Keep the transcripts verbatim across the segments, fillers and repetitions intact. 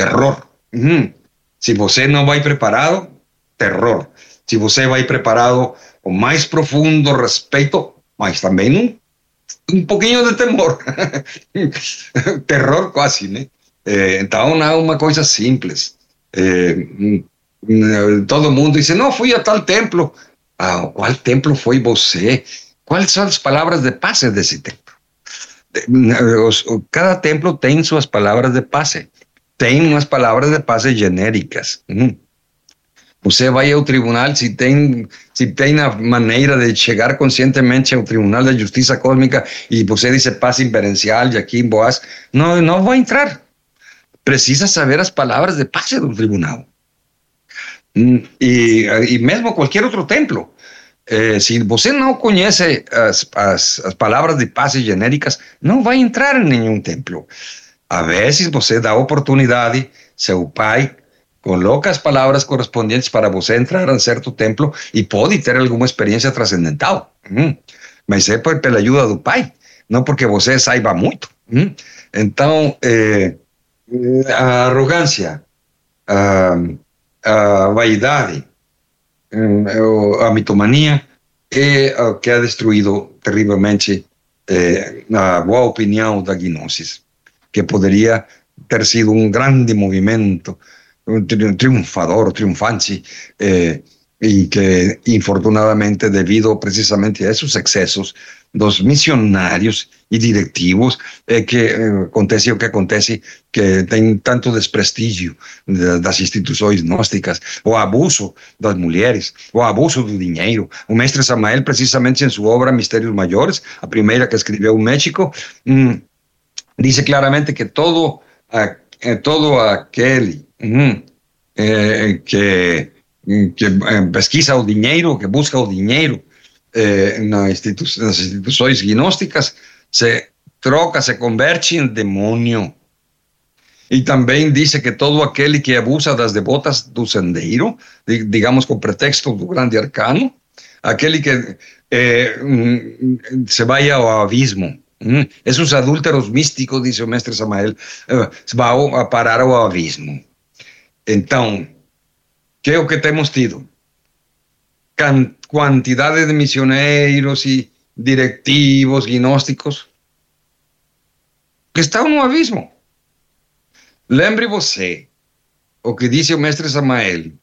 terror. Uhum. Se você não vai preparado, terror. Se você vai preparado com mais profundo respeito, mas também um, um pouquinho de temor. Terror quase, né? É, então não é uma coisa simples. É, todo mundo diz, não, fui a tal templo. Ah, qual templo foi você? Quais são as palavras de paz desse templo? Cada templo tem suas palavras de paz. Tem umas palavras de paz genéricas. Hum. Você vai ao tribunal, se tem, se tem a maneira de chegar conscientemente ao Tribunal da Justiça Cósmica e você diz paz inferencial e aqui em Boas, não, não vai entrar. Precisa saber as palavras de paz do tribunal. Hum. E, e mesmo qualquer outro templo. Eh, se você não conhece as, as, as palavras de paz genéricas, não vai entrar em nenhum templo. A vezes você dá oportunidade, seu pai coloca as palavras correspondentes para você entrar em certo templo e pode ter alguma experiência transcendental. Hum. Mas é pela ajuda do pai, não porque você saiba muito. Hum. Então, eh, a arrogância, a, a vaidade, a mitomania é o que ha destruído terrivelmente eh, a boa opinião da gnosis, que poderia ter sido um grande movimento, um triunfador, triunfante, eh, e que, infortunadamente, devido precisamente a esses excessos dos missionários e directivos, é que eh, acontece o que acontece, que tem tanto desprestígio das instituições gnósticas, o abuso das mulheres, o abuso do dinheiro. O mestre Samael, precisamente em sua obra Mistérios Maiores, a primeira que escreveu em México, hum, diz claramente que todo, a, todo aquele hum, eh, que que pesquisa o dinheiro, que busca o dinheiro eh, nas, institu nas instituições gnósticas, se troca, se converte em demônio. E também diz que todo aquele que abusa das devotas do sendeiro, digamos com pretexto do grande arcano, aquele que eh, se vai ao abismo. Hum, esses adúlteros místicos, diz o mestre Samael, eh, vão a parar ao abismo. Então, que é o que temos tido? Can quantidade de missioneiros e directivos gnósticos que estão no abismo. Lembre você o que disse o mestre Samael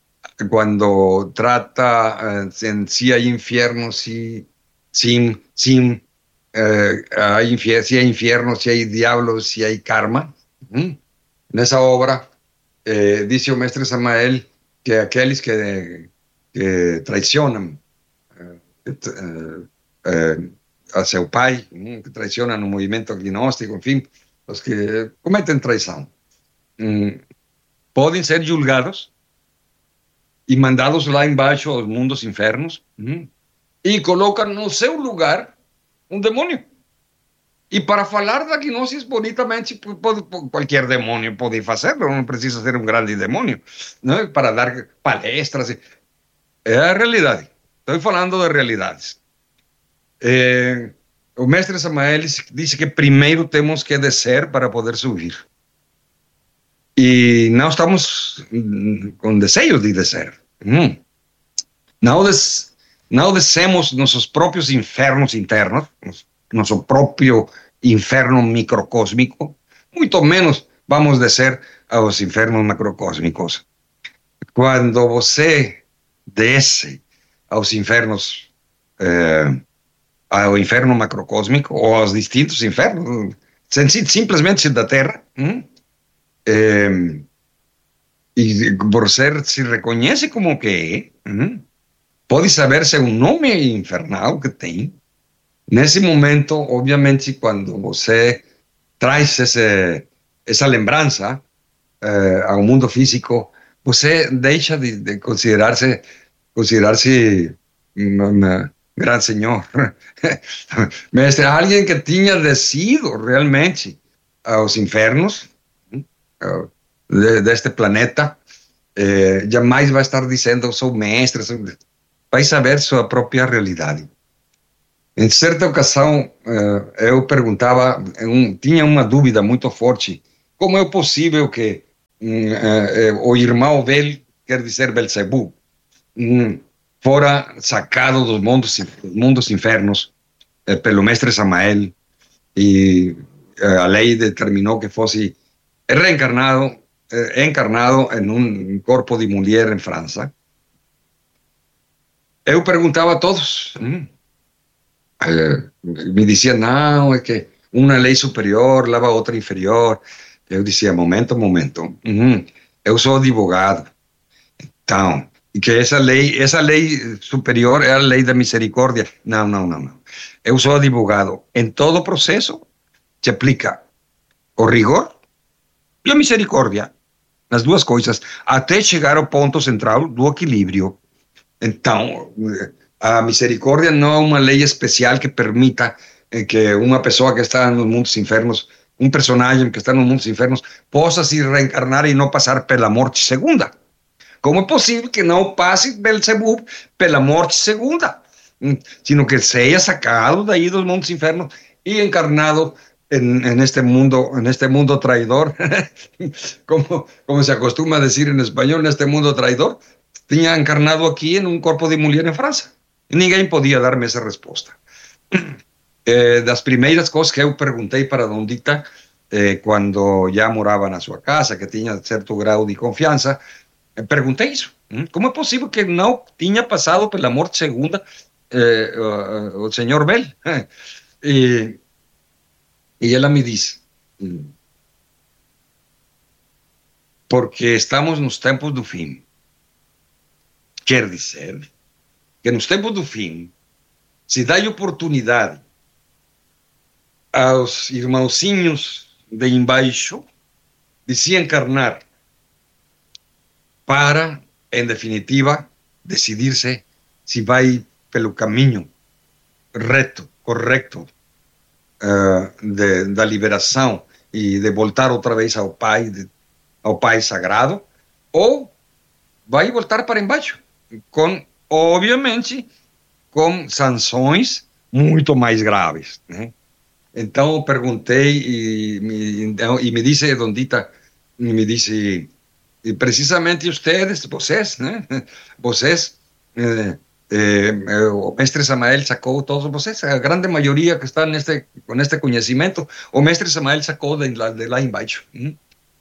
quando trata uh, em se há inferno, se sim, sim, uh, há infer se há inferno, se há diablo, se há karma. Hum? Nessa obra eh, disse o mestre Samael que aqueles que, que traicionam uh, uh, uh, a seu pai, um, que traicionam o movimento gnóstico, enfim, os que cometem traição, um, podem ser julgados e mandados lá embaixo aos mundos infernos, um, e colocam no seu lugar um demônio. E para falar da gnosis bonitamente, pode, qualquer demônio pode fazer, não precisa ser um grande demônio, né? Para dar palestras. É a realidade. Estou falando de realidades. É, o mestre Samael disse que primeiro temos que descer para poder subir. E não estamos com desejo de descer. Hum. Não, des, não descemos nossos próprios infernos internos, nosso próprio inferno microcósmico, muito menos vamos descer aos infernos macrocósmicos. Quando você desce aos infernos, eh, ao inferno macrocósmico, ou aos distintos infernos, simplesmente da Terra, hum, eh, e por ser, se reconhece como que é, hum, pode saber-se um nome infernal que tem. Nesse momento, obviamente, quando você traz esse, essa lembrança eh, ao mundo físico, você deixa de, de considerar-se considerar-se um grande senhor. Mas alguém que tinha descido realmente aos infernos de, deste planeta, eh, jamais vai estar dizendo sou mestre, sou... vai saber sua própria realidade. Em certa ocasião, eu perguntava, tinha uma dúvida muito forte, como é possível que hum, eh, o irmão Bel, quer dizer Belzebú, hum, fora sacado dos mundos, dos mundos infernos eh, pelo mestre Samael, e eh, a lei determinou que fosse reencarnado, eh, encarnado em um corpo de mulher em França. Eu perguntava a todos, hum, eh, me diziam, não, é que uma lei superior leva a outra inferior. Eu dizia, momento, momento, hum, eu sou advogado, então, e que essa lei, essa lei superior é a lei da misericórdia. Não, não, não, não. Eu sou advogado. Em todo processo se aplica o rigor e a misericórdia, as duas coisas, até chegar ao ponto central do equilíbrio. Então, a misericórdia não é uma lei especial que permita que uma pessoa que está nos mundos infernos, um personagem que está nos mundos infernos, possa se reencarnar e não passar pela morte segunda. Como é possível que não passe Belzebú pela morte segunda, sino que seja sacado daí dos mundos infernos e encarnado en, en este mundo, en este mundo traidor, como, como se acostuma a decir en español, en este mundo traidor, tinha encarnado aqui em um corpo de mulher em França. E ninguém podia dar-me essa resposta. Eh, das primeiras coisas que eu perguntei para Don Dita, eh, quando já morava na sua casa, que tinha certo grau de confiança, eh, perguntei isso. Como é possível que não tinha passado pela morte segunda eh, o, o senhor Bell? E, e ela me disse, porque estamos nos tempos do fim. Quer dizer que nos tempos do fim se dá oportunidade aos irmãozinhos de embaixo de se encarnar para, em definitiva, decidir-se se vai pelo caminho reto, correto, uh, de, da liberação e de voltar outra vez ao Pai, de, ao Pai Sagrado, ou vai voltar para embaixo, com, obviamente, com sanções muito mais graves, né? Então eu perguntei e me, e me disse, Don Dita, me disse, e precisamente ustedes, vocês, né? Vocês, eh, eh, o mestre Samael sacou todos vocês, a grande maioria que está neste, com este conhecimento, o mestre Samael sacou de, de lá embaixo. Hein?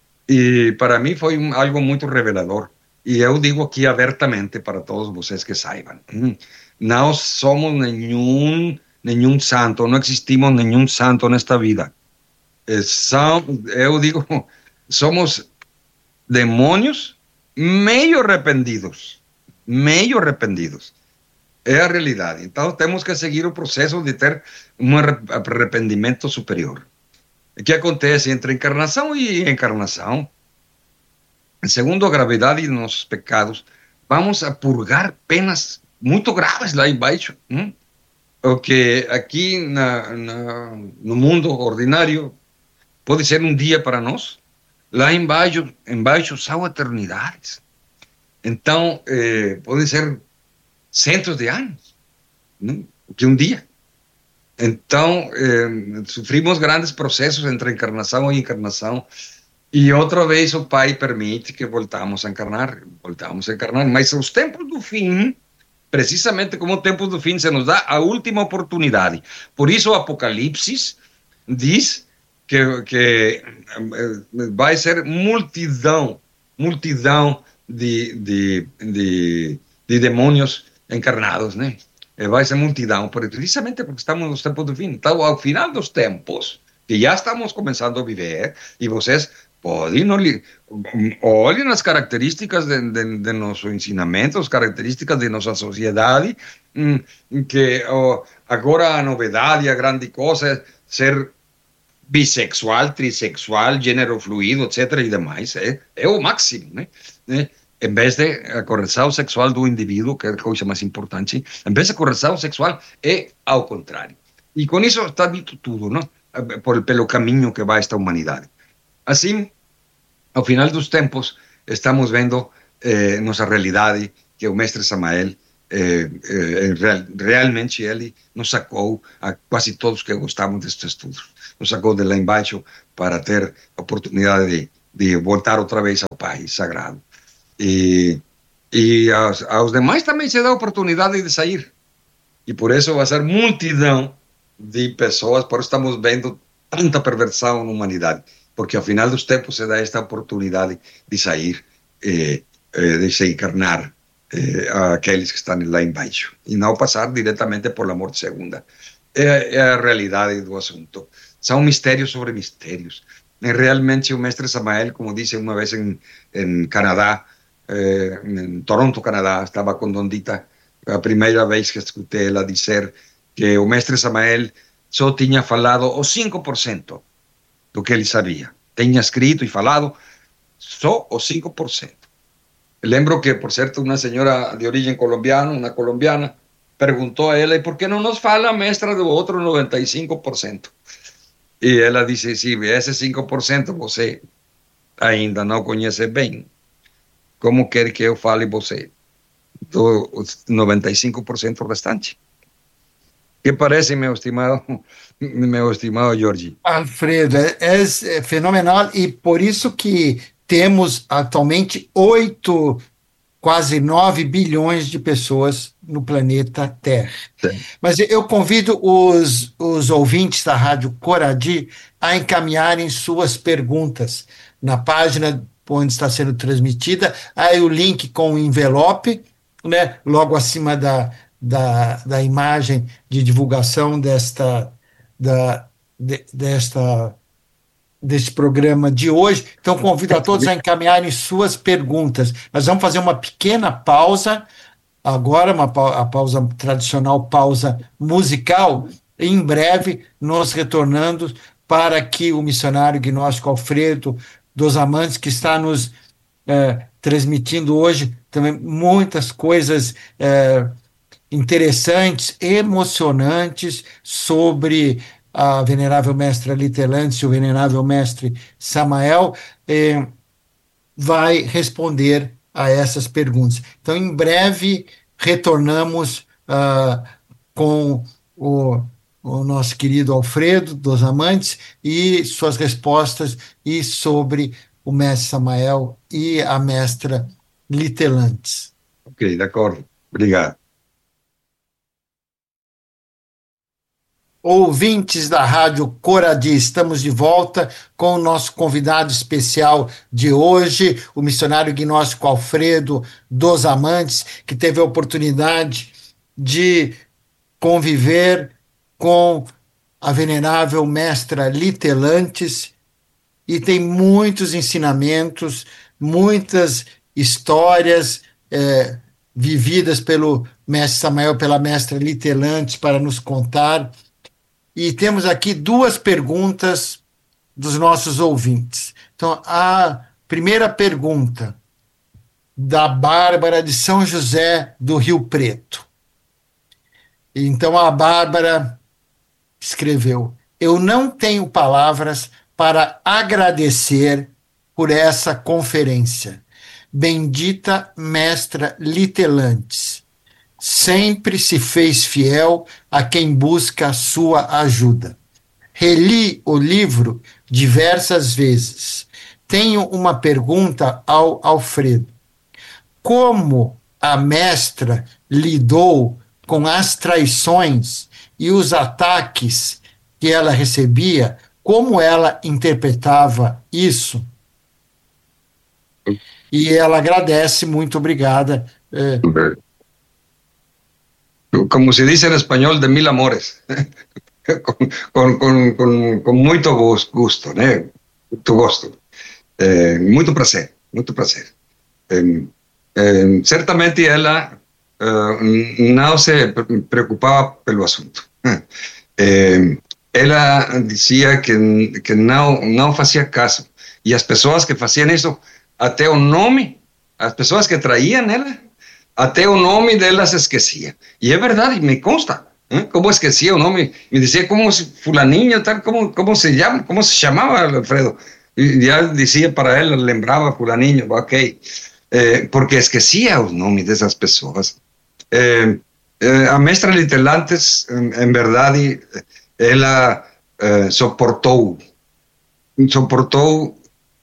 E para mim foi um, algo muito revelador. E eu digo aqui abertamente para todos vocês que saibam. Hein? Não somos nenhum, nenhum santo, não existimos nenhum santo nesta vida. Eh, são, eu digo, somos demônios meio arrependidos, meio arrependidos. É a realidade. Então temos que seguir o processo de ter um arrependimento superior. O que acontece entre encarnação e encarnação? Segundo a gravidade de nossos pecados, vamos a purgar penas muito graves lá embaixo. Hein? O que aqui na, na, no mundo ordinário pode ser um dia para nós, lá embaixo, embaixo são eternidades. Então, eh, podem ser centos de anos, né? Que um dia. Então, eh, sofrimos grandes processos entre encarnação e encarnação, e outra vez o Pai permite que voltamos a encarnar, voltamos a encarnar, mas os tempos do fim, precisamente como o tempo do fim, se nos dá a última oportunidade. Por isso o Apocalipse diz que, que vai ser multidão, multidão de, de, de, de demônios encarnados, né? Vai ser multidão, precisamente porque estamos nos tempos do fim. Então, ao final dos tempos, que já estamos começando a viver, e vocês podem olhem as características de, de, de nosso ensinamento, as características de nossa sociedade, que oh, agora a novidade, a grande coisa é ser bissexual, trissexual, gênero fluido, etcétera e demais. É, é o máximo, né? Em vez de a correção sexual do indivíduo, que é a coisa mais importante, em vez de a correção sexual é ao contrário. E com isso está dito tudo, não? Por, pelo caminho que vai esta humanidade. Assim, ao final dos tempos, estamos vendo eh, nossa realidade, que o mestre Samael, eh, eh, real, realmente ele nos sacou a quase todos que gostamos destes estudos. Nos sacou de lá embaixo para ter a oportunidade de de voltar outra vez ao Pai Sagrado. E, e aos, aos demais também se dá a oportunidade de sair. E por isso vai ser multidão de pessoas, por isso estamos vendo tanta perversão na humanidade, porque ao final dos tempos se dá esta oportunidade de sair, eh, eh, de se encarnar eh, aqueles que estão lá embaixo, e não passar diretamente por a morte segunda. É, é a realidade do assunto. São mistérios sobre mistérios. E realmente o mestre Samael, como disse uma vez em, em Canadá, eh, em Toronto, Canadá, estava com Dondita, a primeira vez que escutei ela dizer que o mestre Samael só tinha falado o cinco por cento do que ele sabia. Tinha escrito e falado só o cinco por cento. Lembro que, por certo, uma senhora de origem colombiana, uma colombiana, perguntou a ela, e por que não nos fala, mestra, do outro noventa e cinco por cento? E ela disse, sim, esse cinco por cento você ainda não conhece bem. Como quer que eu fale você do noventa e cinco por cento restante? Que parece, meu estimado, meu estimado Jorge? Alfredo, é, é fenomenal, e por isso que temos atualmente oito, quase nove bilhões de pessoas no planeta Terra. Sim. Mas eu convido os, os ouvintes da Rádio Coradi a encaminharem suas perguntas na página onde está sendo transmitida, aí o link com o envelope, né, logo acima da, da, da imagem de divulgação desta, da, de, desta, deste programa de hoje. Então, convido a todos a encaminharem suas perguntas. Nós vamos fazer uma pequena pausa, agora, uma, a pausa tradicional, pausa musical, e em breve nós retornando para que o missionário gnóstico Alfredo dos Amantes, que está nos eh, transmitindo hoje também muitas coisas eh, interessantes, emocionantes sobre a venerável mestra Litelantes e o venerável mestre Samael, eh, vai responder a essas perguntas. Então, em breve, retornamos uh, com o, o nosso querido Alfredo dos Amantes e suas respostas e sobre o mestre Samael e a mestra Litelantes. Ok, de acordo. Obrigado. Ouvintes da Rádio Coradi, estamos de volta com o nosso convidado especial de hoje, o missionário gnóstico Alfredo dos Amantes, que teve a oportunidade de conviver com a venerável mestra Litelantes e tem muitos ensinamentos, muitas histórias é, vividas pelo mestre Samael, pela mestra Litelantes, para nos contar. E temos aqui duas perguntas dos nossos ouvintes. Então, a primeira pergunta, da Bárbara de São José do Rio Preto. Então, a Bárbara escreveu: eu não tenho palavras para agradecer por essa conferência. Bendita mestra Litelantes, sempre se fez fiel a quem busca a sua ajuda. Reli o livro diversas vezes. Tenho uma pergunta ao Alfredo. Como a mestra lidou com as traições e os ataques que ela recebia? Como ela interpretava isso? E ela agradece, muito obrigada. Eh, Como se diz em espanhol, de mil amores. com, com, com, com muito gosto, né? Muito gosto. Eh, muito prazer, muito prazer. Eh, eh, certamente ela eh, não se preocupava pelo assunto. Eh, ela dizia que, que não, não fazia caso. E as pessoas que faziam isso, até o nome, as pessoas que traíam ela, até o nome delas esquecia. E é verdade, me consta. ¿eh? Como esquecia o nome, me dizia como se fulaninho, tal, como, como se chama, como se chamava, Alfredo. E já dizia para ela, lembrava fulaninho, ok. Eh, porque esquecia os nomes dessas pessoas. Eh, eh, a mestra Litelantes, em, em verdade, ela eh, suportou, suportou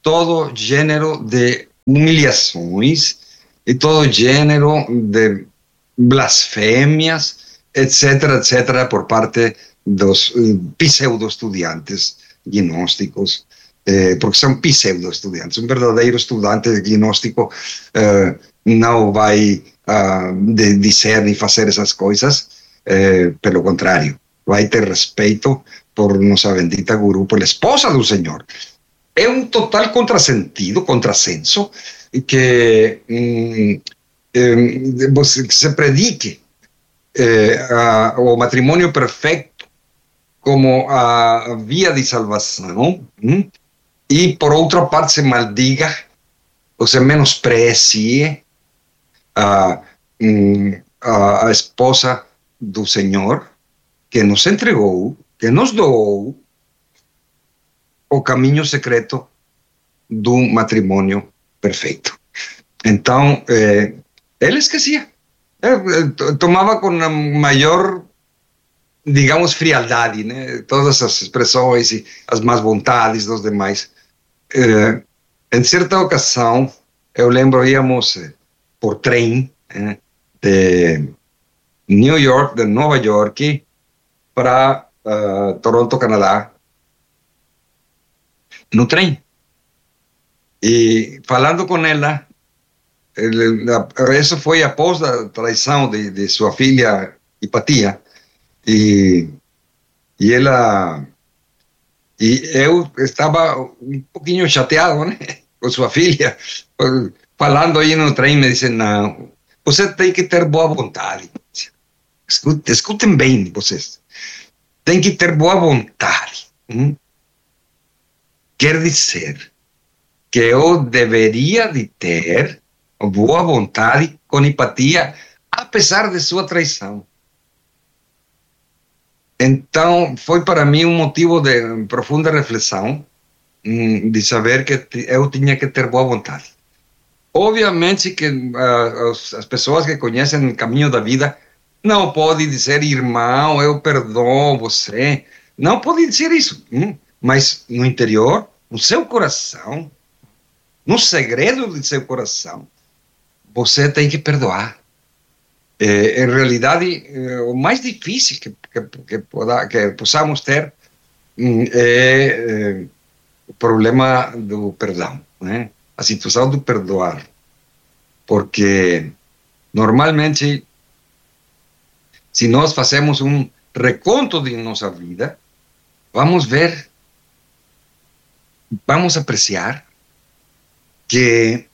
todo gênero de humilhações e todo gênero de blasfémias, etc, etc, por parte dos uh, pseudo-estudiantes gnósticos, eh, porque são pseudo-estudiantes. Um verdadeiro estudante gnóstico uh, não vai uh, de, dizer nem fazer essas coisas, eh, pelo contrário, vai ter respeito por nossa bendita guru, por a esposa do Senhor. É um total contrasentido, contrasenso, que hum, eh, se predique eh, a, o matrimônio perfeito como a via de salvação, hum, e por outra parte se maldiga ou se menosprecie a, hum, a, a esposa do Senhor, que nos entregou, que nos doou o caminho secreto do matrimônio perfeito. Então, eh, ele esquecia. Eh, tomava com a maior, digamos, frialdade, né, todas as expressões e as más vontades dos demais. Eh, em certa ocasião, eu lembro, íamos eh, por trem eh, de New York, de Nova York, para uh, Toronto, Canadá, no trem. E falando com ela, ele, isso foi após a traição de, de sua filha Hipatia, e, e ela, e eu estava um pouquinho chateado, né, com sua filha, falando aí no trem, me disse, não, você tem que ter boa vontade. Escutem, escutem bem, vocês. Tem que ter boa vontade. Hum? Quer dizer que eu deveria de ter boa vontade com Hipatia, apesar de sua traição. Então, foi para mim um motivo de profunda reflexão, hum, de saber que eu tinha que ter boa vontade. Obviamente que uh, as pessoas que conhecem o caminho da vida não podem dizer, irmão, eu perdoo você. Não podem dizer isso. Hum? Mas no interior, no seu coração, no segredo do seu coração, você tem que perdoar. É, em realidade, é, o mais difícil que, que, que, poda, que possamos ter hum, é, é o problema do perdão, né? A situação do perdoar. Porque, normalmente, se nós fazemos um reconto de nossa vida, vamos ver, vamos apreciar que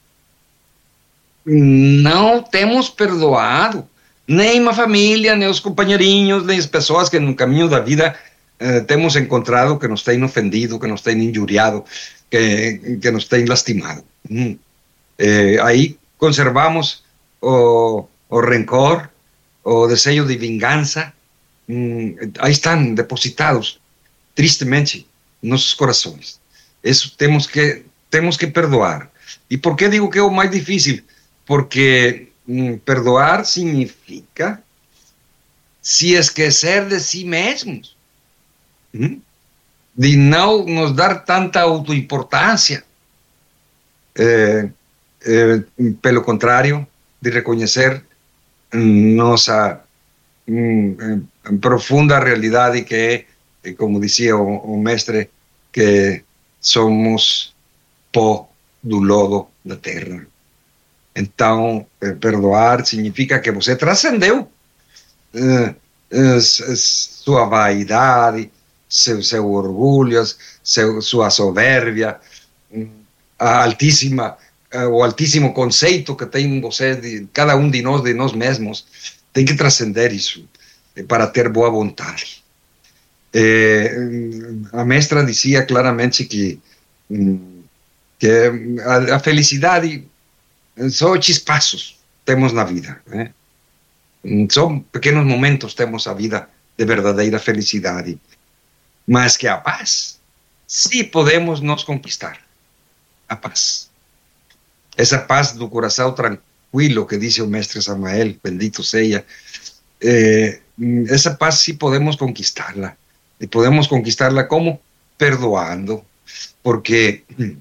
não temos perdoado nem a família, nem os companheirinhos, nem as pessoas que no caminho da vida eh, temos encontrado, que nos têm ofendido, que nos têm injuriado, que, que nos têm lastimado. Hum. Eh, aí conservamos o, o rencor, o desejo de vingança, hum, aí estão depositados, tristemente, nossos corações. Isso temos que, temos que perdoar. E por que digo que é o mais difícil? Porque hum, perdoar significa se esquecer de si mesmos, hum? de não nos dar tanta autoimportância. É, é, pelo contrário, de reconhecer nossa hum, profunda realidade, que é, como dizia o, o mestre, que somos pó do lodo da terra. Então, eh, perdoar significa que você transcendeu eh, eh, sua vaidade, seu, seu orgulho, seu, sua soberbia, a altíssima, eh, o altíssimo conceito que tem você, de cada um de nós, de nós mesmos. Tem que transcender isso eh, para ter boa vontade. Eh, a mestra dizia claramente que, que a, a felicidade só chispazos temos na vida, né? São pequenos momentos temos a vida de verdadeira felicidade, mas que a paz, sim, podemos nos conquistar. A paz, essa paz do coração tranquilo que disse o mestre Samael, bendito seja, eh, essa paz sim podemos conquistá-la, e podemos conquistá-la como? Perdoando, porque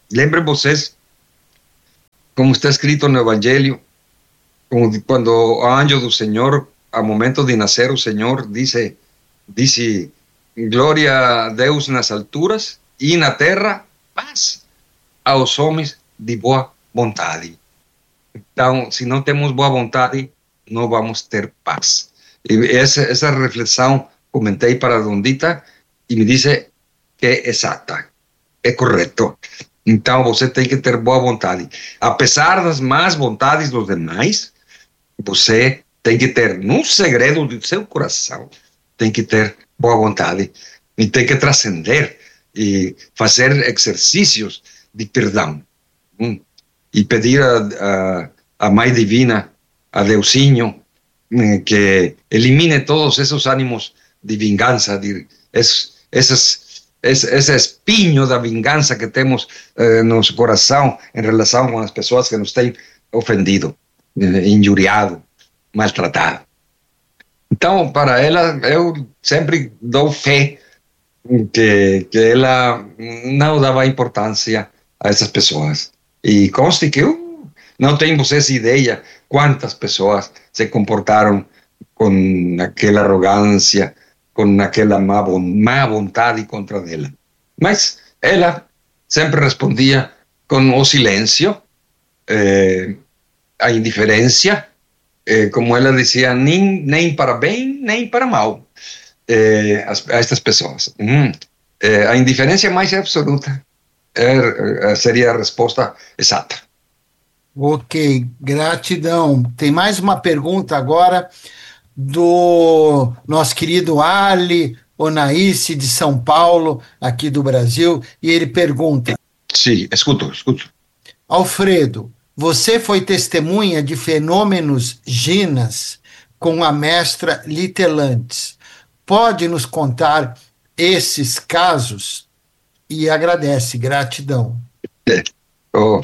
Lembrem vocês, como está escrito no Evangelho, quando o anjo do Senhor, ao momento de nascer, o Senhor disse, disse glória a Deus nas alturas e na terra, paz aos homens de boa vontade. Então, se não temos boa vontade, não vamos ter paz. E essa, essa reflexão comentei para a Dondita e me disse que é exata, é correto. Então, você tem que ter boa vontade. Apesar das más vontades dos demais, você tem que ter, no segredo do seu coração, tem que ter boa vontade. E tem que transcender e fazer exercícios de perdão. Hum. E pedir a, a, a Mãe Divina, a Deusinho, que elimine todos esses ânimos de vingança, de, es, esses, esse, esse espinho da vingança que temos eh, no nosso coração em relação com as pessoas que nos têm ofendido, eh, injuriado, maltratado. Então, para ela, eu sempre dou fé que, que ela não dava importância a essas pessoas. E conste que eu não tenho vocês ideia quantas pessoas se comportaram com aquela arrogância, com aquela má, má vontade contra ela. Mas ela sempre respondia com o silêncio, eh, a indiferença, eh, como ela dizia, nem, nem para bem, nem para mal, eh, a, a estas pessoas. Hum. Eh, a indiferença mais absoluta é, seria a resposta exata. Ok, gratidão. Tem mais uma pergunta agora do nosso querido Ali Onaíce, de São Paulo, aqui do Brasil, e ele pergunta: Sim, escuto, escuto. Alfredo, você foi testemunha de fenômenos ginas com a mestra Litelantes. Pode nos contar esses casos? E agradece, gratidão. É. Oh.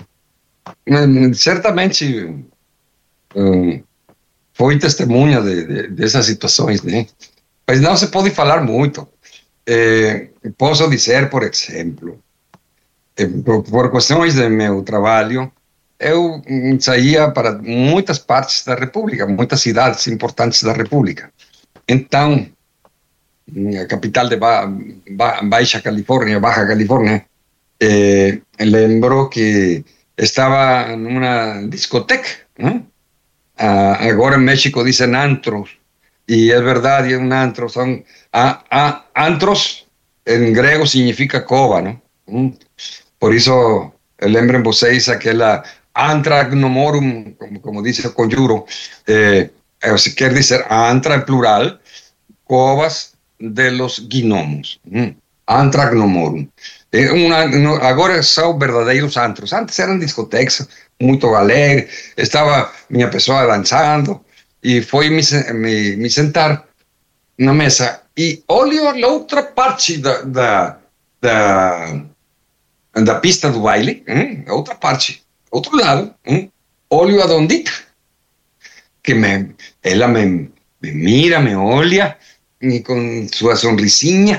Certamente um, foi testemunha de, de, dessas situações, né? Mas não se pode falar muito. Eh, posso dizer, por exemplo, eh, por, por questões de meu trabalho, eu saía para muitas partes da República, muitas cidades importantes da República. Então, a capital de ba ba Baixa Califórnia, Baja Califórnia, eh, lembro que estava numa discoteca, né? Ah, agora em México dizem antros, e é verdade, um antro são a, a, antros em grego significa cova, não? Hum. Por isso, lembrem vocês aquela antragnomorum, como, como diz o conjuro, eh, se quer dizer antra em plural, covas de los gnomos, hum. Antragnomorum. Uma, agora são verdadeiros antros. Antes eram discotecas, muito alegre, estava minha pessoa dançando, e foi me, me, me sentar na mesa, e olho a outra parte da, da, da, da pista do baile, hein? A outra parte, outro lado, hein? Olho a Dondita, que me, ela me, me mira, me olha, e com sua sonrisinha,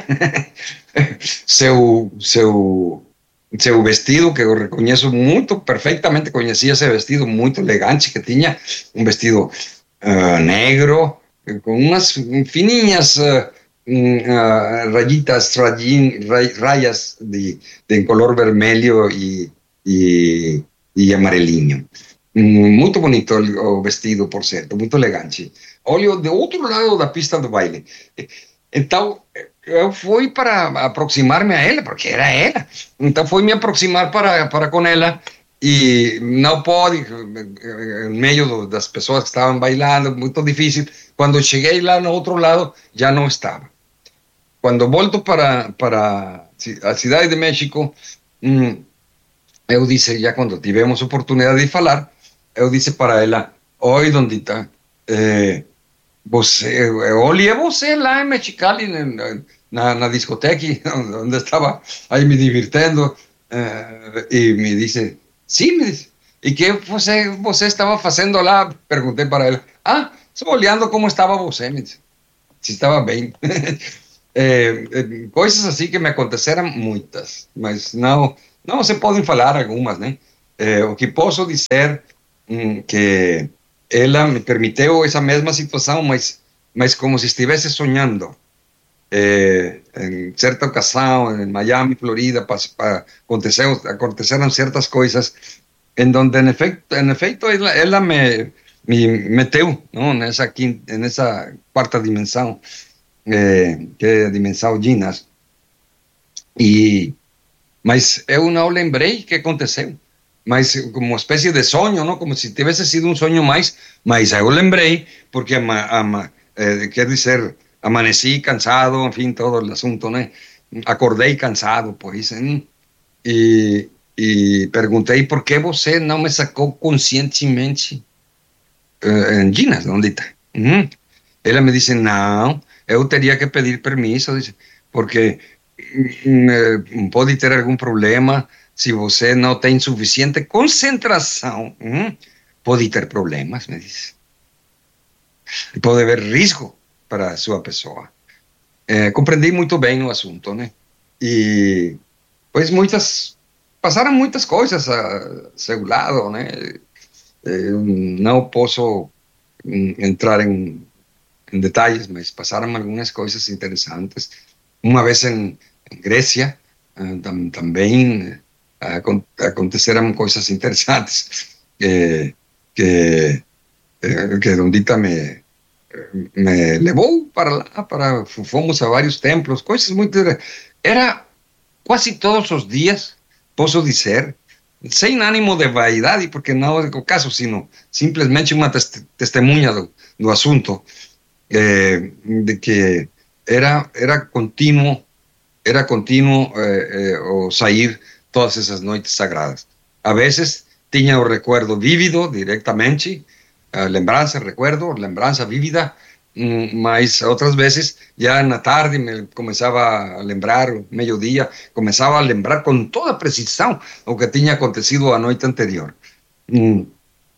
seu, seu, seu vestido, que eu reconheço muito, perfeitamente conhecia esse vestido muito elegante que tinha, um vestido uh, negro, com umas fininhas uh, uh, rayitas, rayín, ray, rayas de, de color vermelho e, e, e amarelinho. Muito bonito o vestido, por certo, muito elegante. Olho de outro lado da pista do baile. Então, eu fui para aproximar-me a ela, porque era ela. Então, fui me aproximar para, para com ela, e não pode, em meio das pessoas que estavam bailando, muito difícil. Quando cheguei lá no outro lado, já não estava. Quando volto para, para a cidade de México, hum, eu disse, já quando tivemos oportunidade de falar, eu disse para ela: oi, Dondita, eh, você, eu olhei você lá em Mexicali, na, na, na discoteca, onde estava aí me divertindo, eh, e me disse, sim, me disse, e que você, você estava fazendo lá? Perguntei para ela. Ah, só olhando como estava você, me disse, se estava bem. eh, coisas assim que me aconteceram muitas, mas não, Não, se podem falar algumas, né? É, o que posso dizer hum, que ela me permitiu essa mesma situação, mas, mas como se estivesse sonhando. Eh, en cierta ocasión en Miami, Florida, pa, pa, aconteceu, aconteceram ciertas coisas en donde en efecto, en efecto ela, ela me, me meteu, ¿no? nessa, quinta, nessa quarta dimensão, eh, que é a dimensão Ginas. E, mas eu não lembrei que aconteceu. Mas como uma espécie de sonho, não? Como se tivesse sido um sonho mais, mas eu lembrei, porque, ama, ama, eh, quer dizer, amaneci cansado, en fin, todo el asunto, ¿no? Acordei cansado, pues, ¿eh? e, e perguntei por que você não me sacou conscientemente uh, em Ginas, onde está? Uhum. Ela me disse, não, eu teria que pedir permisso, disse, porque uh, pode ter algum problema se você não tem suficiente concentração. Uhum. Pode ter problemas, me disse. Pode haver risco para a sua pessoa. É, compreendi muito bem o assunto, né? E, pois, muitas... Passaram muitas coisas a seu lado, né? Eu não posso entrar em, em detalhes, mas passaram algumas coisas interessantes. Uma vez em, em Grécia, tam, também aconteceram coisas interessantes que, que, que Dondita me... me levou para lá, para, fomos a vários templos, coisas muito... Era quase todos os dias, posso dizer, sem ânimo de vaidade, porque não é o caso, sino simplesmente uma test testemunha do, do assunto, eh, de que era, era contínuo, era contínuo eh, eh, o sair todas essas noites sagradas. A vezes tinha o recuerdo vívido directamente, Uh, lembrança, recuerdo, lembrança vívida, um, mas outras vezes, já na tarde, me começava a lembrar, meio-dia, começava a lembrar com toda precisão o que tinha acontecido a noite anterior. Um,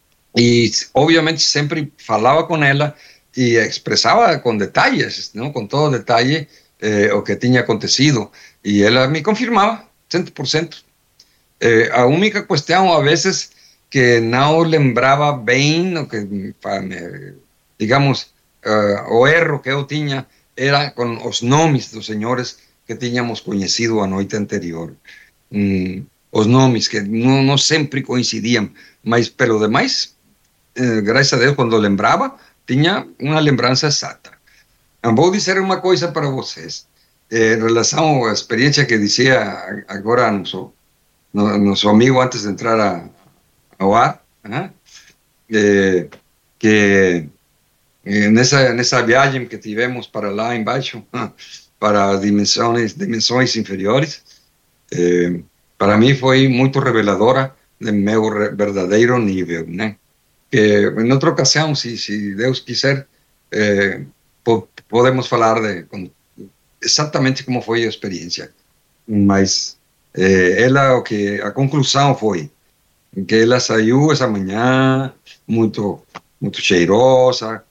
e, obviamente, sempre falava com ela e expressava com detalhes, não? Com todo detalhe, eh, o que tinha acontecido. E ela me confirmava, cem por cento. Eh, a única questão, a vezes, que não lembrava bem, o que, digamos, uh, o erro que eu tinha era com os nomes dos senhores que tínhamos conhecido a noite anterior. Um, os nomes que não, não sempre coincidiam, mas pelo demais, eh, graças a Deus, quando lembrava, tinha uma lembrança exata. Vou dizer uma coisa para vocês, eh, em relação à experiência que dizia agora nosso, nosso amigo antes de entrar a ao ar, né? eh, que eh, nessa, nessa viagem que tivemos para lá embaixo, para dimensões, dimensões inferiores, eh, para mim foi muito reveladora do meu verdadeiro nível, né? Que em outra ocasião, se, se Deus quiser, eh, po podemos falar de com, exatamente como foi a experiência, mas eh, ela, o que a conclusão foi que ela saiu essa manhã muito, muito cheirosa,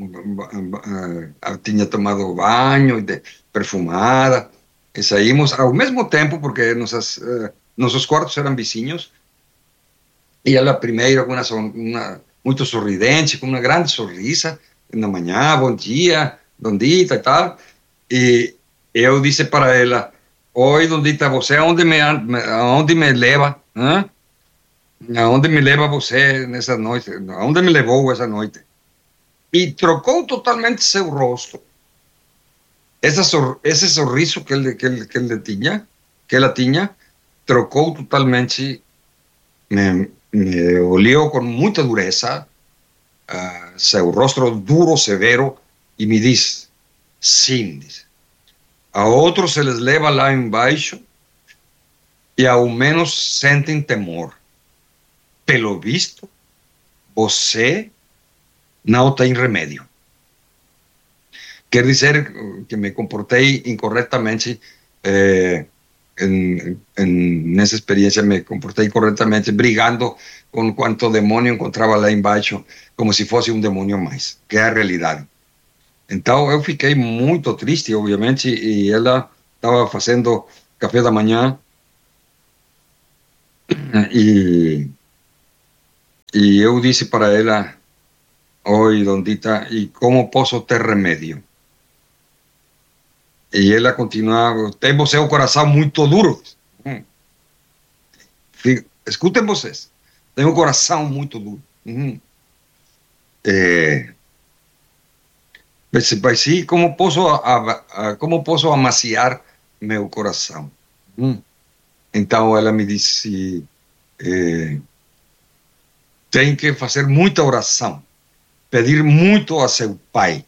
tinha tomado banho, perfumada, e saímos ao mesmo tempo, porque nossas, uh, nossos quartos eram vizinhos, e ela primeiro com uma, uma, muito sorridente, com uma grande sorrisa, na manhã, bom dia, Dondita e tal, e eu disse para ela, oi Dondita, você aonde me, aonde me leva? Hã? Aonde me leva você nessa noite? Aonde me levou essa noite? E trocou totalmente seu rosto. Essa sor, esse sorriso que ele, que, ele, que ele tinha, que ela tinha, trocou totalmente. Me, me olhou com muita dureza, uh, seu rosto duro, severo, e me diz: sim, diz, a outros se les leva lá embaixo e ao menos sentem temor. Pelo visto, você não tem remédio. Quer dizer que me comportei incorretamente, eh, en, en, nessa experiência me comportei incorretamente, brigando com quanto demônio encontrava lá embaixo, como se fosse um demônio mais, que é a realidade. Então eu fiquei muito triste, obviamente, e ela estava fazendo café da manhã, E, e eu disse para ela: oi, Dondita, e como posso ter remédio? E ela continuava: tem você o coração muito duro. Hum. Escutem vocês, tem um coração muito duro. Hum. É, mas sim, como posso, a, a, como posso amaciar meu coração? Hum. Então ela me disse: é, tem que fazer muita oração, pedir muito a seu pai.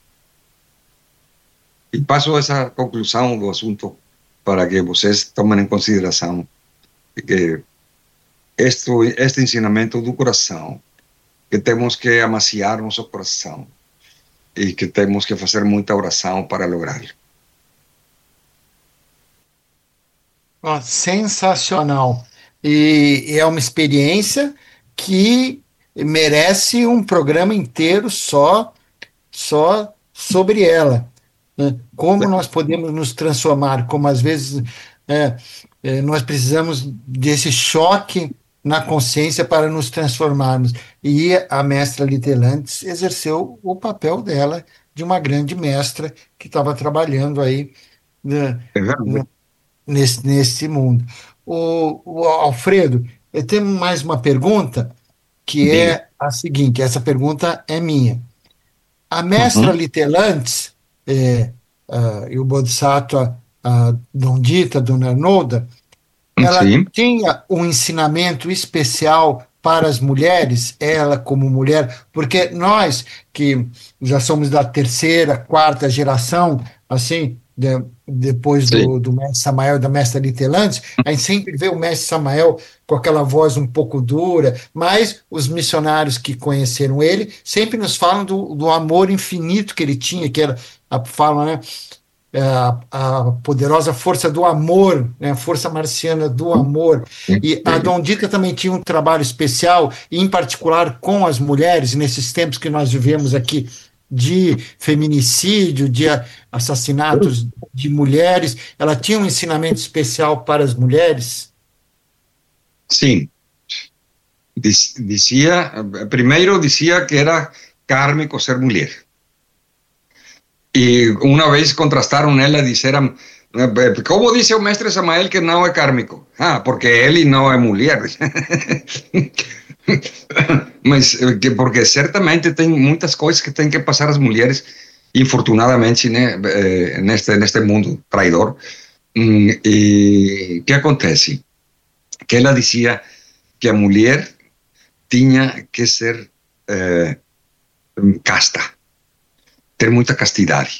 E passo essa conclusão do assunto para que vocês tomem em consideração que este, este ensinamento do coração, que temos que amaciar nosso coração e que temos que fazer muita oração para lograr. Oh, sensacional. E é uma experiência que merece um programa inteiro só, só sobre ela. Né? Como nós podemos nos transformar, como às vezes é, é, nós precisamos desse choque na consciência para nos transformarmos. E a mestra Litelantes exerceu o papel dela de uma grande mestra que estava trabalhando aí, né, É verdade. nesse, nesse mundo. O, o Alfredo, eu tenho mais uma pergunta, que Diga. é a seguinte, essa pergunta é minha. A mestra Uhum. Litelantes é, uh, e o Bodhisattva uh, Dondita, Dona Arnolda, ela Sim. tinha um ensinamento especial para as mulheres, ela como mulher, porque nós que já somos da terceira, quarta geração, assim, de, depois Sim. do, do mestre Samael, da mestra Litelantes, a gente sempre vê o mestre Samael com aquela voz um pouco dura, mas os missionários que conheceram ele sempre nos falam do, do amor infinito que ele tinha, que era, a, falam, né, a, a poderosa força do amor, né, a força marciana do amor. E a Dondita também tinha um trabalho especial, em particular com as mulheres, nesses tempos que nós vivemos aqui, de feminicídio, de assassinatos de mulheres. Ela tinha um ensinamento especial para as mulheres? Sim. Dizia, primeiro dizia que era kármico ser mulher. E uma vez contrastaram ela e disseram: como disse o mestre Samael que não é kármico? Ah, porque ele não é mulher. Mas porque certamente tem muitas coisas que tem que passar as mulheres, infortunadamente, né, neste, neste mundo traidor. E o que acontece? Que ela dizia que a mulher tinha que ser eh, casta, ter muita castidade.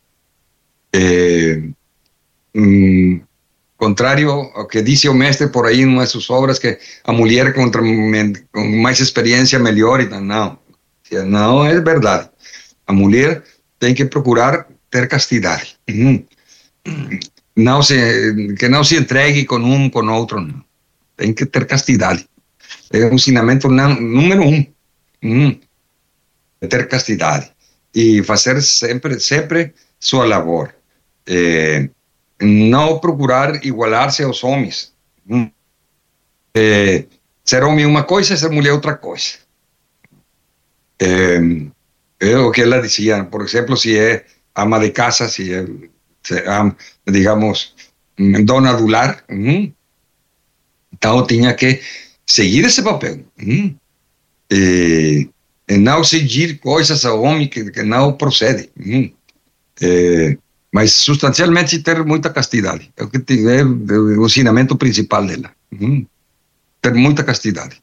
É, hum, contrário ao que disse o mestre por aí em uma de suas obras, que a mulher com, com mais experiência melhor, então, não, não é verdade. A mulher tem que procurar ter castidade. Hum. Não se, que não se entregue com um, com outro, não. Tem que ter castidade. É o ensinamento número um. Hum. Ter castidade. E fazer sempre, sempre sua labor. É, não procurar igualar-se aos homens. Hum. É, ser homem é uma coisa, ser mulher é outra coisa. É, é o que ela dizia, por exemplo, se é ama de casa, se é, se é digamos, dona do lar, hum, então tinha que seguir esse papel. Hum, e, e não seguir coisas ao homem que, que não procede. Hum, é, mas substancialmente ter muita castidade. É o que é o ensinamento principal dela. Hum, ter muita castidade.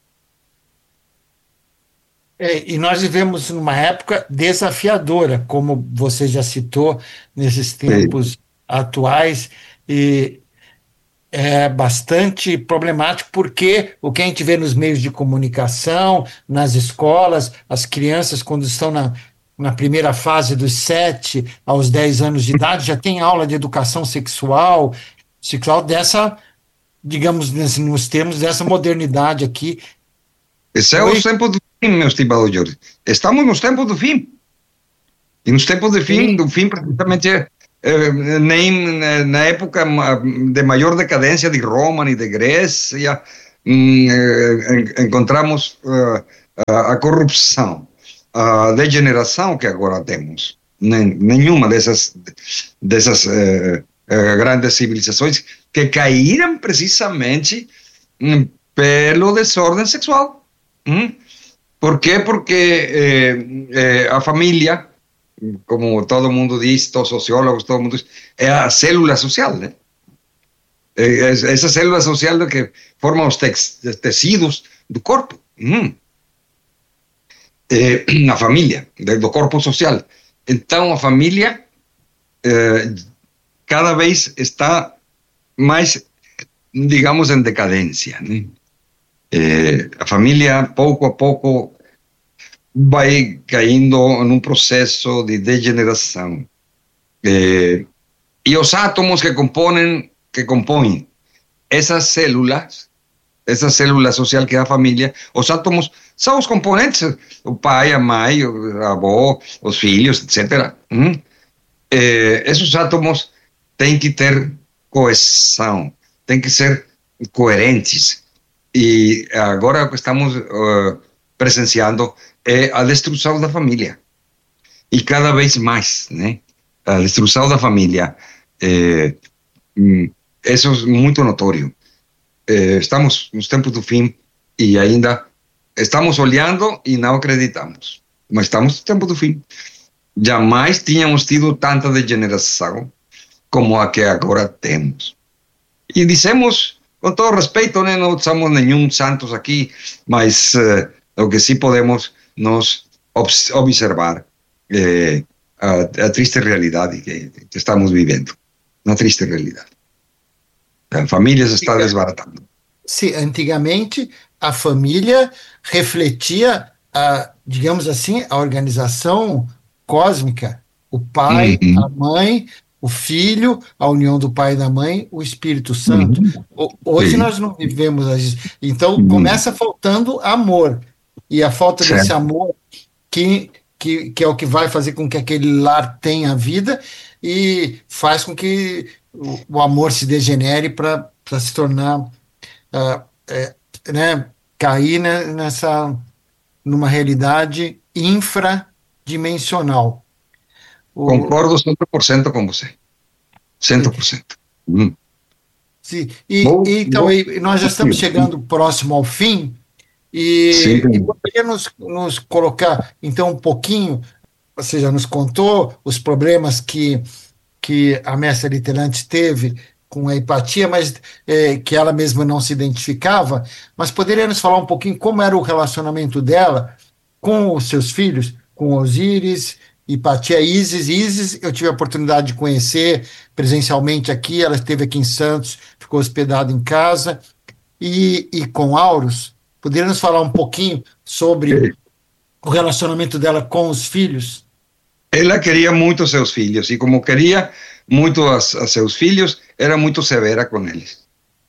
É, e nós vivemos numa época desafiadora, como você já citou, nesses tempos é. atuais, e é bastante problemático, porque o que a gente vê nos meios de comunicação, nas escolas, as crianças, quando estão na, na primeira fase dos sete aos dez anos de idade, já tem aula de educação sexual, sexual dessa, digamos, nos termos dessa modernidade aqui. Esse é o tempo do fim, meu estimado Jorge. Estamos nos tempos do fim. E nos tempos do fim, Sim. do fim praticamente, eh, nem na época de maior decadência de Roma, nem de Grécia, hum, eh, encontramos uh, a, a corrupção, a degeneração que agora temos. Nem, nenhuma dessas, dessas uh, uh, grandes civilizações que caíram precisamente um, pelo desordem sexual. Hum? Por quê? Porque eh, eh, a família, como todo mundo diz, todos os sociólogos, todo mundo diz, é a célula social, né? É essa célula social que forma os tecidos do corpo. Hum. É, a família, do corpo social. Então, a família eh, cada vez está mais, digamos, em decadência, né? Eh, a família, pouco a pouco, vai caindo num processo de degeneração. Eh, e os átomos que compõem, que compõem essas células, essa célula social que é a família, os átomos são os componentes, o pai, a mãe, o avô, os filhos, etcétera. Hum? Eh, esses átomos têm que ter coesão, têm que ser coerentes. E agora o que estamos uh, presenciando é a destruição da família. E cada vez mais, né? A destruição da família. É, isso é muito notório. É, estamos nos tempos do fim e ainda estamos olhando e não acreditamos. Mas estamos nos tempos do fim. Jamais tínhamos tido tanta degeneração como a que agora temos. E dizemos, com todo respeito, né, não somos nenhum santos aqui, mas uh, o que sim podemos nos observar é a, a triste realidade que, que estamos vivendo. Uma triste realidade. A família se está desbaratando. Sim, antigamente a família refletia, a, digamos assim, a organização cósmica. O pai, uhum. a mãe, o filho, a união do pai e da mãe, o Espírito Santo. Uhum. Hoje Sim. nós não vivemos isso. Então uhum. começa faltando amor. E a falta certo. desse amor que, que, que é o que vai fazer com que aquele lar tenha vida e faz com que o, o amor se degenere para se tornar, uh, é, né, cair né, nessa, numa realidade infradimensional. O... Concordo cem por cento com você. cem por cento. Hum. Sim. E, bom, e, então, bom. E nós já estamos chegando próximo ao fim. E, e poderia nos, nos colocar, então, um pouquinho, você já nos contou os problemas que, que a mestra Literante teve com a empatia, mas é, que ela mesma não se identificava, mas poderia nos falar um pouquinho como era o relacionamento dela com os seus filhos, com Osíris, Hipatia, Ísis. Ísis eu tive a oportunidade de conhecer presencialmente aqui, ela esteve aqui em Santos, ficou hospedada em casa, e, e com Auros. Poderia nos falar um pouquinho sobre o relacionamento dela com os filhos? Ela queria muito seus filhos, e como queria muito a, a seus filhos, era muito severa com eles.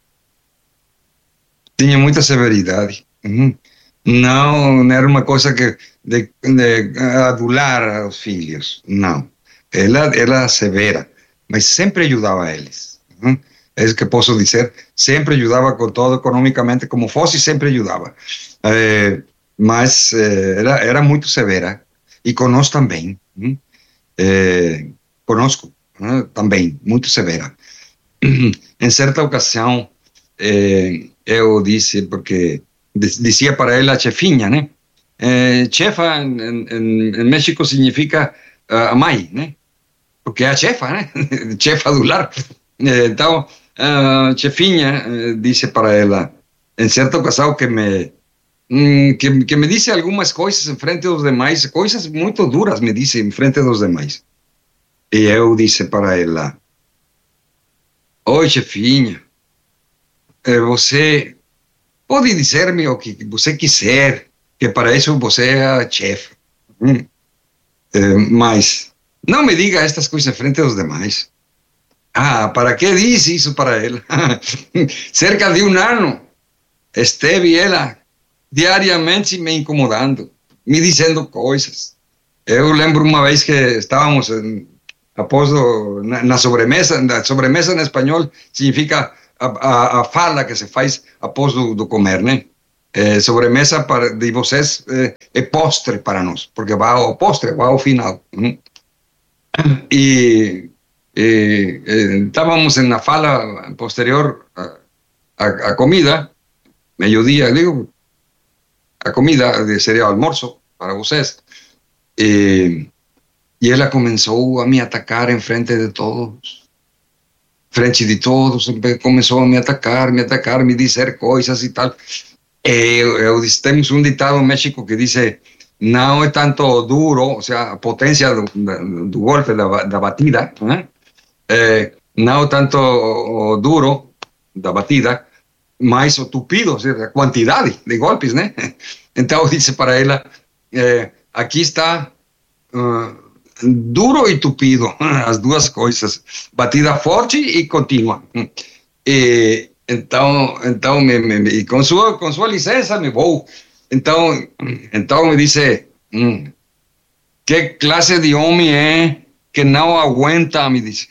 Tinha muita severidade. Uhum. Não, não era uma coisa que de, de adular os filhos, não. Ela era severa, mas sempre ajudava eles. Uhum. É isso que posso dizer, sempre ajudava com todo, economicamente, como fosse, sempre ajudava. É, mas é, era, era muito severa, e conosco também. Hum? É, conosco né, também, muito severa. Em certa ocasião, é, eu disse, porque dizia para ela a chefinha, né? É, chefa, em, em, em México, significa uh, a mãe, né? Porque é a chefa, né? Chefa do lar. Então, a uh, chefinha uh, disse para ela, em certa ocasião, que me, um, que, que me disse algumas coisas em frente dos demais, coisas muito duras me disse em frente dos demais. E eu disse para ela, oi, chefinha, você pode dizer-me o que você quiser, que para isso você é a chefe. Hum. É, mas não me diga estas coisas em frente dos demais. Ah, para que disse isso para ela? Cerca de um ano esteve ela diariamente me incomodando, me dizendo coisas. Eu lembro uma vez que estávamos em, após o, na, na sobremesa, na sobremesa em espanhol significa a, a, a fala que se faz após do, do comer, né? É, sobremesa para, de vocês é, é postre para nós, porque vai ao postre, vai ao final. Uhum. E, e, e estávamos na fala posterior a, a, a comida, meio-dia, digo, a comida seria o almoço para vocês. E, e ela começou a me atacar em frente de todos. Frente de todos, começou a me atacar, me atacar, me dizer coisas e tal. Eu, eu, temos um ditado no México que diz: não é tanto duro, ou seja, a potência do, do golpe, da, da batida, né? É, não é tanto duro da batida, mas o tupido, ou seja, a quantidade de golpes, né? Então eu disse para ela: é, aqui está uh, duro e tupido, as duas coisas, batida forte e contínua. E, Então, então me, me, com, sua, com sua licença me vou. Então, então me disse: hum, que classe de homem é que não aguenta, me disse.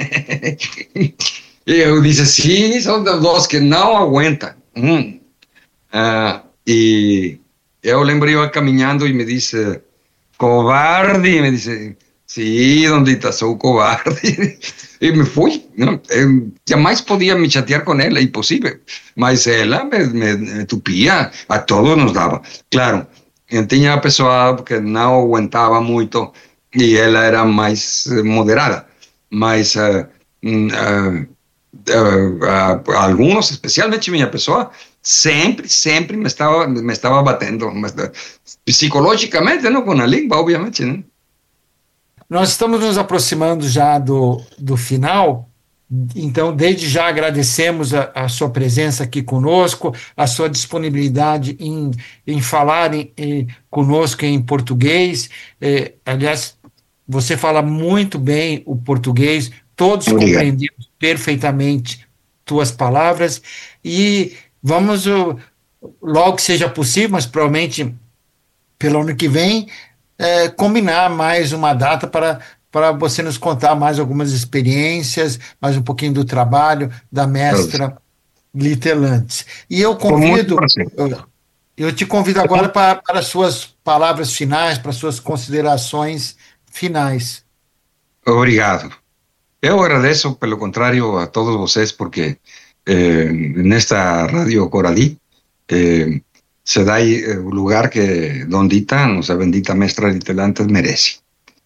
E eu disse: sim, são dos que não aguentam. Hum. Ah, e eu lembrei eu caminhando e me disse: covarde, me disse. Sim, Dondita, sou covarde. E me fui. Não? Eu jamais podia me chatear com ela, impossível. Mas ela me, me, me tupia, a todos nos dava. Claro, tinha a pessoa que não aguentava muito e ela era mais moderada. Mas uh, uh, uh, uh, alguns, especialmente minha pessoa, sempre, sempre me estava, me estava batendo. Mas, uh, psicologicamente, não com a língua, obviamente, né? Nós estamos nos aproximando já do, do final, então desde já agradecemos a, a sua presença aqui conosco, a sua disponibilidade em, em falar em, em, conosco em português. É, aliás, você fala muito bem o português, todos Obrigado. Compreendemos perfeitamente tuas palavras e vamos, logo que seja possível, mas provavelmente pelo ano que vem, É, combinar mais uma data para, para você nos contar mais algumas experiências, mais um pouquinho do trabalho da mestra Litelantes. E eu convido, eu, eu te convido agora para, para as suas palavras finais, para as suas considerações finais. Obrigado. Eu agradeço, pelo contrário, a todos vocês, porque eh, nesta Rádio Coralí eh, se dá o lugar que Dondita, nossa bendita mestra Litelantes, merece.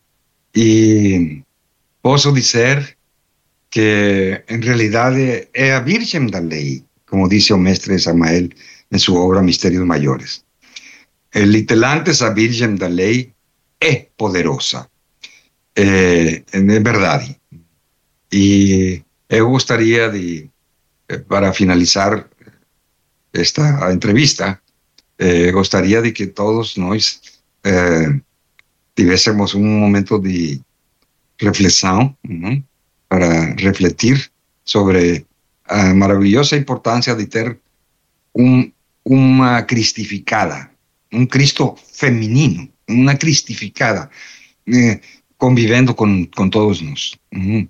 E posso dizer que, em realidade, é a Virgem da Lei, como disse o mestre Samael em sua obra Mistérios Maiores. El Litelantes, a Virgem da Lei, é poderosa. É, é verdade. E eu gostaria de, para finalizar esta entrevista, Eh, gostaria de que todos nós eh, tivéssemos um momento de reflexão, né, para refletir sobre a maravilhosa importância de ter um, uma cristificada, um Cristo feminino, uma cristificada, eh, convivendo com, com todos nós. Uhum.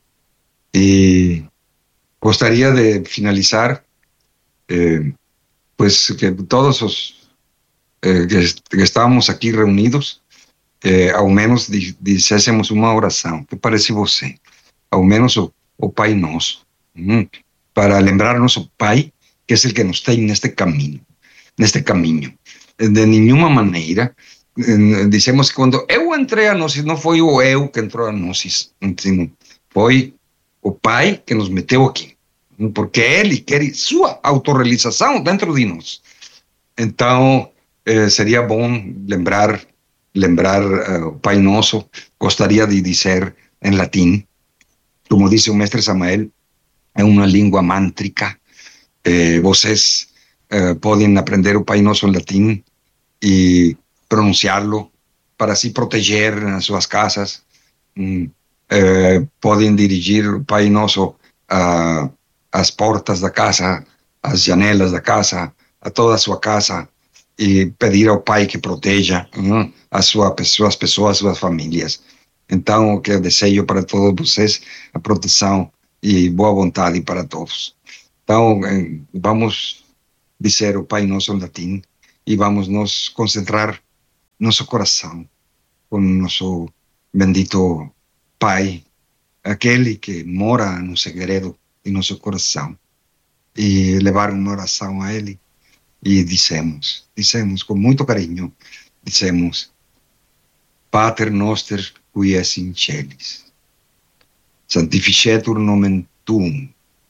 E gostaria de finalizar, eh, pues que todos os Eh, que, que estávamos aqui reunidos, eh, ao menos di, dissessemos uma oração. Que parece você? Ao menos o, o Pai Nosso, hum, para lembrar nosso Pai, que é o que nos tem neste caminho, neste caminho. De nenhuma maneira eh, dizemos que quando eu entrei a Gnosis, não foi o eu que entrou a Gnosis, foi o Pai que nos meteu aqui, porque Ele quer sua autorrealização dentro de nós. Então, Eh, seria bom lembrar, lembrar uh, o Pai Nosso. Gostaria de dizer em latim, como disse o mestre Samael, é uma língua mântrica. Eh, vocês uh, podem aprender o Pai Nosso em latim e pronunciá-lo para se proteger nas suas casas. Mm, eh, podem dirigir o Pai Nosso a, às portas da casa, às janelas da casa, a toda a sua casa, e pedir ao Pai que proteja, né, as suas pessoas, pessoas, suas famílias. Então, o que eu desejo para todos vocês, a proteção e boa vontade para todos. Então, eh, vamos dizer o Pai Nosso em latim e vamos nos concentrar nosso coração com nosso bendito Pai, aquele que mora no segredo de nosso coração, e levar uma oração a Ele. E dizemos, dizemos com muito carinho, dizemos: Pater noster qui es in celis, sanctificetur nomen tuum,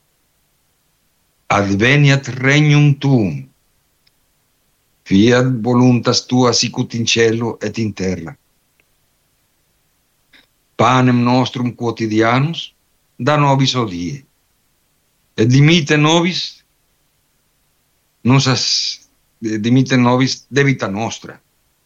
adveniat regnum tuum, fiat voluntas tua sicut in cielo et in terra. Panem nostrum quotidianus da nobis hodie, et dimitte nobis Nosas, dimitte nobis debita nostra,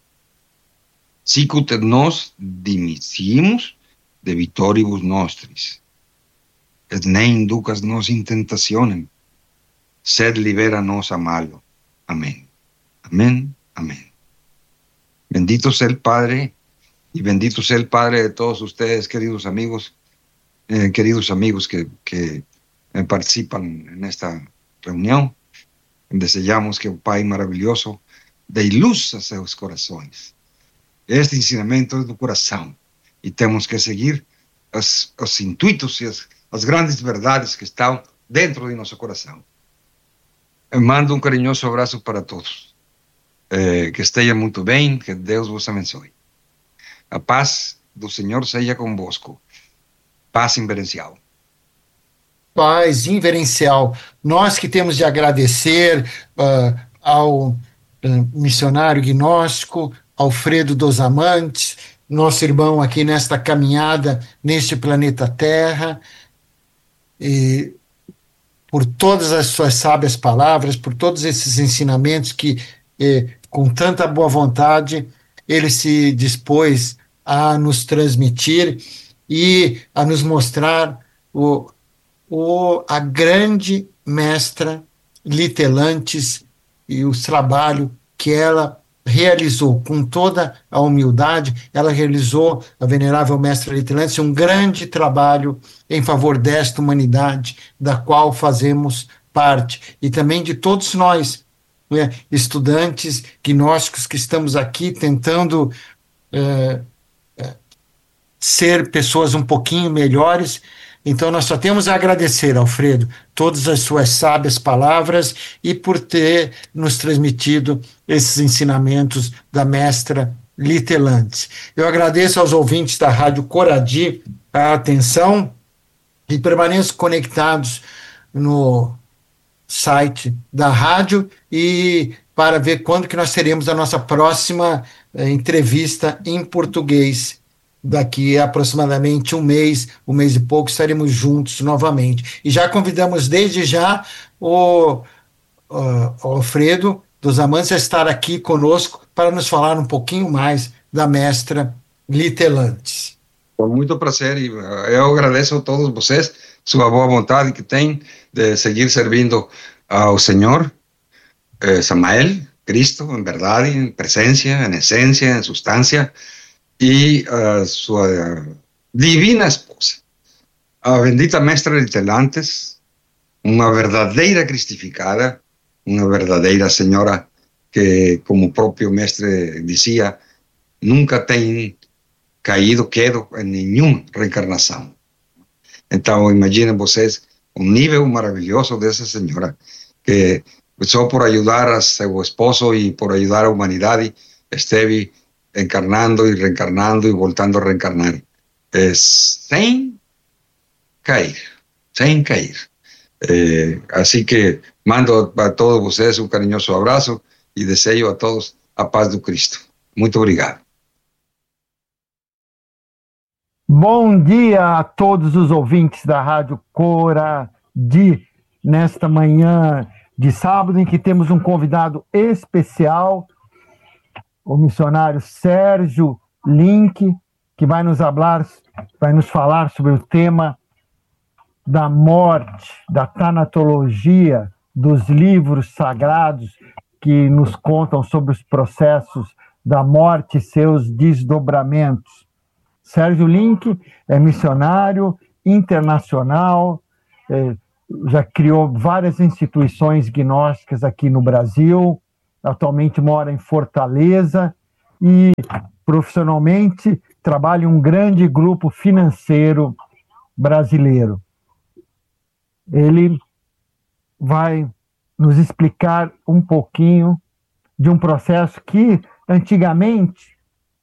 sicut et nos dimittimus debitoribus nostris, et ne inducas nos in tentationem, sed libera nos a malo. Amén. Amén. Amén. Bendito sea el Padre, y bendito sea el Padre de todos ustedes, queridos amigos, eh, queridos amigos que, que eh, participan en esta reunión. Desejamos que o Pai maravilhoso dê luz a seus corações. Este ensinamento é do coração e temos que seguir as, os intuitos e as, as grandes verdades que estão dentro de nosso coração. Eu mando um carinhoso abraço para todos. Eh, que estejam muito bem, que Deus vos abençoe. A paz do Senhor seja convosco. Paz inverencial. Paz inverencial. Nós que temos de agradecer uh, ao uh, missionário gnóstico Alfredo dos Amantes, nosso irmão aqui nesta caminhada neste planeta Terra, e por todas as suas sábias palavras, por todos esses ensinamentos que, eh, com tanta boa vontade, ele se dispôs a nos transmitir e a nos mostrar o O, a grande mestra Litelantes e o trabalho que ela realizou com toda a humildade. Ela realizou, a venerável mestra Litelantes, um grande trabalho em favor desta humanidade, da qual fazemos parte, e também de todos nós, né, estudantes gnósticos que estamos aqui tentando é, é, ser pessoas um pouquinho melhores. Então, nós só temos a agradecer, Alfredo, todas as suas sábias palavras e por ter nos transmitido esses ensinamentos da mestra Litelantes. Eu agradeço aos ouvintes da Rádio Coradi a atenção e permaneçam conectados no site da rádio e para ver quando que nós teremos a nossa próxima eh, entrevista em português. Daqui a aproximadamente um mês, um mês e pouco, estaremos juntos novamente. E já convidamos desde já o, o, o Alfredo dos Amantes a estar aqui conosco para nos falar um pouquinho mais da mestra Litelantes. Com muito prazer, e eu agradeço a todos vocês sua boa vontade que têm de seguir servindo ao Senhor, eh, Samael, Cristo, em verdade, em presença, em essência, em substância, e a sua divina esposa, a bendita mestra Litelantes, uma verdadeira cristificada, uma verdadeira senhora que, como o próprio mestre dizia, nunca tem caído, quedo em nenhuma reencarnação. Então, imaginem vocês o nível maravilhoso dessa senhora, que só por ajudar a seu esposo e por ajudar a humanidade, esteve encarnando e reencarnando e voltando a reencarnar, eh, sem cair, sem cair. Eh, assim que mando a todos vocês um carinhoso abraço e desejo a todos a paz do Cristo. Muito obrigado. Bom dia a todos os ouvintes da Rádio Coradi, nesta manhã de sábado, em que temos um convidado especial, o missionário Sérgio Link, que vai nos falar, vai nos falar sobre o tema da morte, da tanatologia, dos livros sagrados que nos contam sobre os processos da morte e seus desdobramentos. Sérgio Link é missionário internacional, é, já criou várias instituições gnósticas aqui no Brasil, atualmente mora em Fortaleza e, profissionalmente, trabalha em um grande grupo financeiro brasileiro. Ele vai nos explicar um pouquinho de um processo que, antigamente,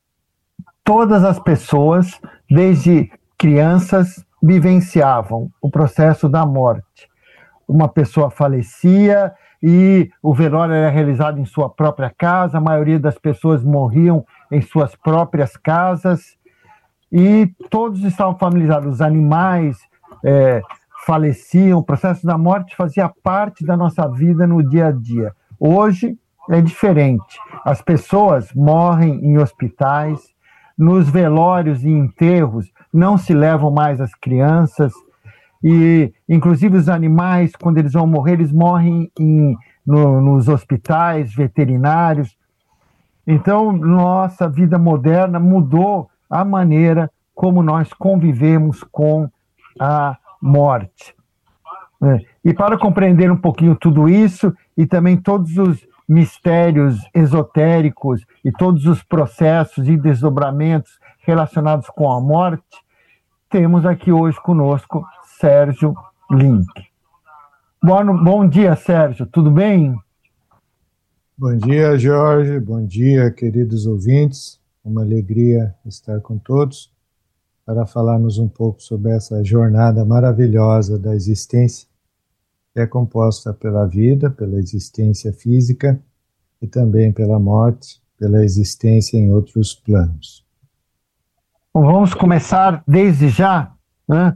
todas as pessoas, desde crianças, vivenciavam o processo da morte. Uma pessoa falecia e o velório era realizado em sua própria casa, a maioria das pessoas morriam em suas próprias casas e todos estavam familiarizados. Os animais é, faleciam, o processo da morte fazia parte da nossa vida no dia a dia. Hoje é diferente. As pessoas morrem em hospitais, nos velórios e enterros não se levam mais as crianças, e inclusive os animais, quando eles vão morrer, eles morrem em, no, nos hospitais veterinários. Então, nossa vida moderna mudou a maneira como nós convivemos com a morte. E para compreender um pouquinho tudo isso, e também todos os mistérios esotéricos e todos os processos e desdobramentos relacionados com a morte, temos aqui hoje conosco Sérgio Link. Bom, bom dia, Sérgio, tudo bem? Bom dia, Jorge, bom dia, queridos ouvintes. Uma alegria estar com todos para falarmos um pouco sobre essa jornada maravilhosa da existência, que é composta pela vida, pela existência física e também pela morte, pela existência em outros planos. Bom, vamos começar desde já, né,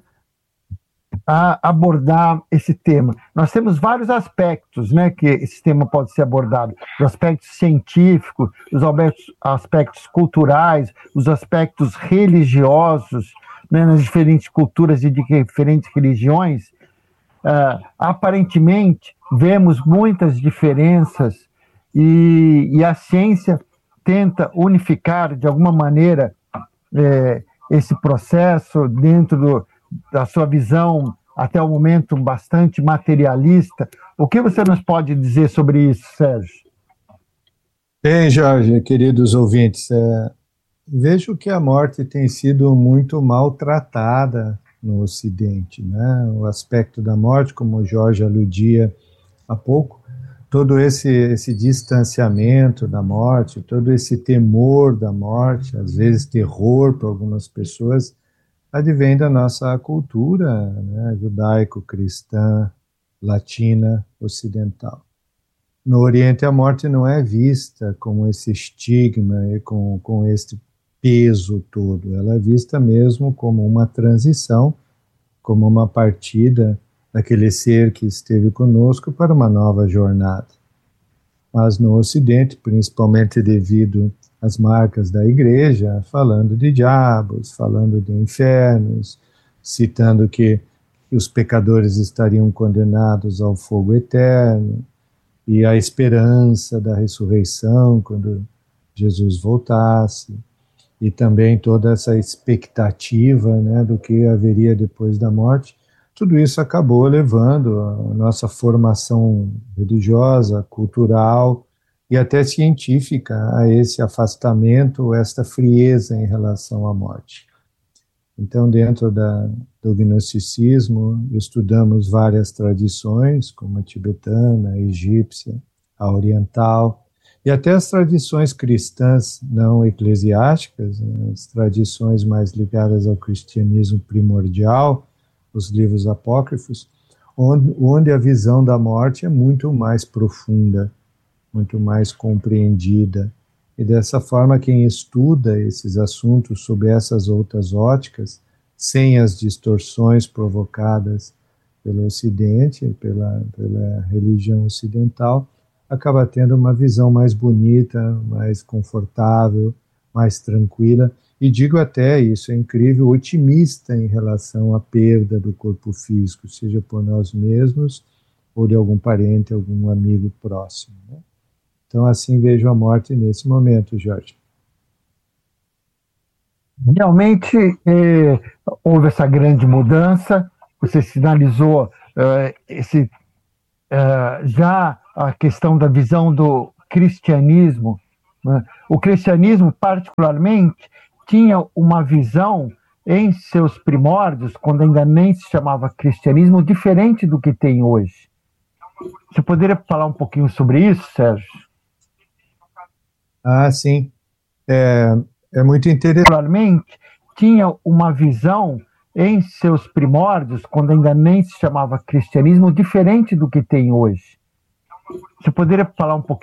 a abordar esse tema. Nós temos vários aspectos, né, que esse tema pode ser abordado. Os aspectos científicos, os aspectos culturais, os aspectos religiosos, né, nas diferentes culturas e de diferentes religiões. Uh, aparentemente, vemos muitas diferenças e, e a ciência tenta unificar, de alguma maneira, eh, esse processo dentro do, da sua visão, até o momento, bastante materialista. O que você nos pode dizer sobre isso, Sérgio? Bem, Jorge, queridos ouvintes, é, vejo que a morte tem sido muito maltratada no Ocidente, né? O aspecto da morte, como o Jorge aludia há pouco, todo esse, esse distanciamento da morte, todo esse temor da morte, às vezes terror para algumas pessoas, advém da nossa cultura, né, judaico-cristã, latina, ocidental. No Oriente, a morte não é vista como esse estigma e com, com este peso todo, ela é vista mesmo como uma transição, como uma partida daquele ser que esteve conosco para uma nova jornada. Mas no Ocidente, principalmente devido às marcas da igreja, falando de diabos, falando de infernos, citando que os pecadores estariam condenados ao fogo eterno, e a esperança da ressurreição quando Jesus voltasse, e também toda essa expectativa, né, do que haveria depois da morte, tudo isso acabou levando a nossa formação religiosa, cultural e até científica a esse afastamento, esta frieza em relação à morte. Então, dentro da, do gnosticismo, estudamos várias tradições, como a tibetana, a egípcia, a oriental, e até as tradições cristãs não eclesiásticas, né, as tradições mais ligadas ao cristianismo primordial, os livros apócrifos, onde, onde a visão da morte é muito mais profunda, muito mais compreendida. E dessa forma, quem estuda esses assuntos sob essas outras óticas, sem as distorções provocadas pelo Ocidente, pela, pela religião ocidental, acaba tendo uma visão mais bonita, mais confortável, mais tranquila, e digo até, isso é incrível, otimista em relação à perda do corpo físico, seja por nós mesmos ou de algum parente, algum amigo próximo, né? Então, assim vejo a morte nesse momento, Jorge. Realmente, eh, houve essa grande mudança, você sinalizou uh, esse, uh, já a questão da visão do cristianismo, né? O cristianismo, particularmente, tinha uma visão em seus primórdios, quando ainda nem se chamava cristianismo, diferente do que tem hoje. Você poderia falar um pouquinho sobre isso, Sérgio? Ah, sim. É, é muito interessante. Particularmente, tinha uma visão em seus primórdios, quando ainda nem se chamava cristianismo, diferente do que tem hoje. Você poderia falar um pouquinho